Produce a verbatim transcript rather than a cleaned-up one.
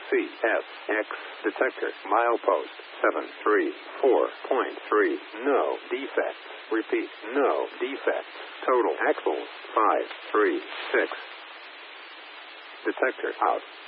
C S X. Detector. Milepost seven three four point three. No defects. Repeat. No defects. Total axles five three six. Detector out.